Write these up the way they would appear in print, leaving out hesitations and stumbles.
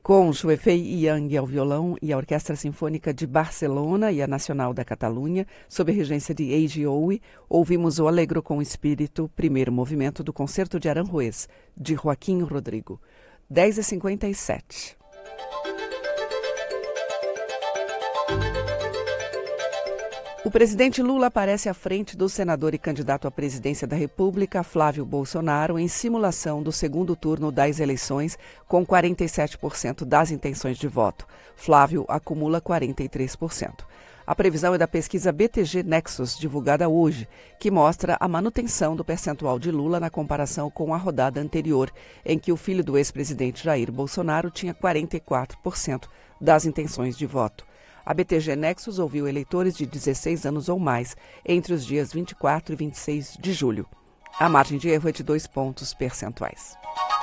Com Xuefei Yang ao violão e a Orquestra Sinfônica de Barcelona e a Nacional da Catalunha, sob a regência de Eiji Oui, ouvimos o Allegro com Espírito, primeiro movimento do Concerto de Aranjuez, de Joaquim Rodrigo. 10h57. O presidente Lula aparece à frente do senador e candidato à presidência da República, Flávio Bolsonaro, em simulação do segundo turno das eleições, com 47% das intenções de voto. Flávio acumula 43%. A previsão é da pesquisa BTG Nexus, divulgada hoje, que mostra a manutenção do percentual de Lula na comparação com a rodada anterior, em que o filho do ex-presidente Jair Bolsonaro tinha 44% das intenções de voto. A BTG Nexus ouviu eleitores de 16 anos ou mais entre os dias 24 e 26 de julho. A margem de erro é de 2 pontos percentuais.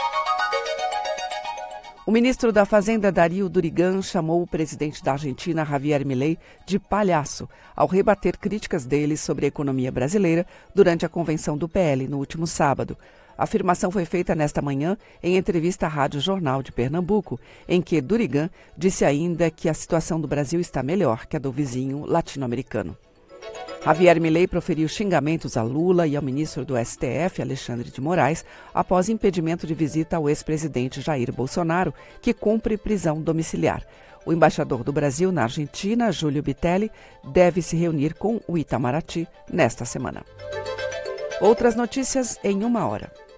O ministro da Fazenda, Darío Durigan, chamou o presidente da Argentina, Javier Milei, de palhaço ao rebater críticas dele sobre a economia brasileira durante a convenção do PL no último sábado. A afirmação foi feita nesta manhã em entrevista à Rádio Jornal de Pernambuco, em que Durigan disse ainda que a situação do Brasil está melhor que a do vizinho latino-americano. Javier Milei proferiu xingamentos a Lula e ao ministro do STF, Alexandre de Moraes, após impedimento de visita ao ex-presidente Jair Bolsonaro, que cumpre prisão domiciliar. O embaixador do Brasil na Argentina, Júlio Bitelli, deve se reunir com o Itamaraty nesta semana. Outras notícias em 1 hora.